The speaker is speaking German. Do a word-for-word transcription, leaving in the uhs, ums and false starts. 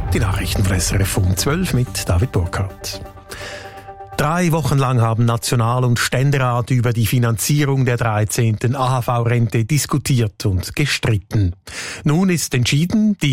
Die Nachrichten von S R F um zwölf mit David Burkhardt. Drei Wochen lang haben National- und Ständerat über die Finanzierung der dreizehnten A H V-Rente diskutiert und gestritten. Nun ist entschieden, die